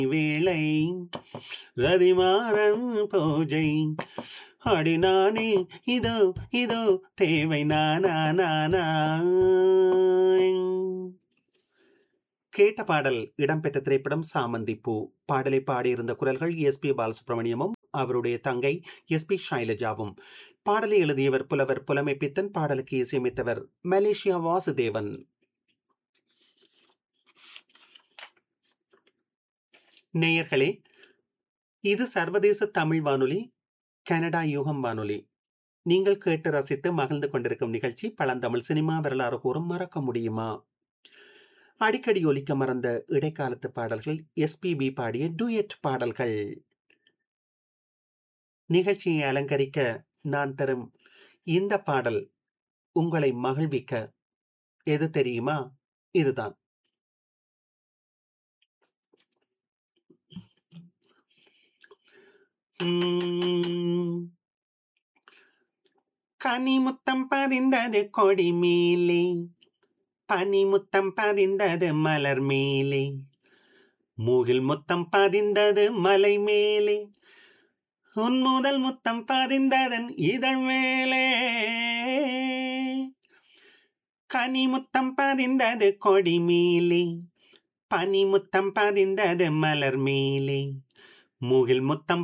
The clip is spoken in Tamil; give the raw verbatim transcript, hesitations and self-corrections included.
வேளை ரதிமாறன் பூஜை அடி நானே இதோ இதோ தேவை நானா நானா. கேட்ட பாடல் இடம்பெற்ற திரைப்படம் சாமந்தி பூ. பாடலை பாடியிருந்த குரல்கள் எஸ் பி பாலசுப்ரமணியமும் அவருடைய தங்கை எஸ் பி ஷைலஜாவும். பாடலை எழுதியவர் புலவர் புலமை பித்தன். பாடலுக்கு இசையமைத்தவர் மலேசியா வாசுதேவன். நேயர்களே, இது சர்வதேச தமிழ் வானொலி, கனடா யுகம் வானொலி. நீங்கள் கேட்டு ரசித்து மகிழ்ந்து கொண்டிருக்கும் நிகழ்ச்சி பழந்தமிழ் சினிமா வரலாறு கூறும் மறக்க முடியுமா. அடிக்கடி ஒலிக்க மறந்த இடைக்காலத்து பாடல்கள், எஸ்பிபி பாடிய டூயட் பாடல்கள். நிகழ்ச்சியை அலங்கரிக்க நான் தரும் இந்த பாடல் உங்களை மகிழ்விக்க எது தெரியுமா? இதுதான். கனிமுத்தம் பதிந்தது கொடி மேலே, பனிமுத்தம் பதிந்தது மலர் மேலே, மூகில் முத்தம் பதிந்தது மலை மேலே, உன் முதல் முத்தம் பதிந்ததன் இதழ் மேலே. கனிமுத்தம் பதிந்தது கொடி மேலே, பனிமுத்தம் பதிந்தது மலர் மேலே, மூகில் முத்தம்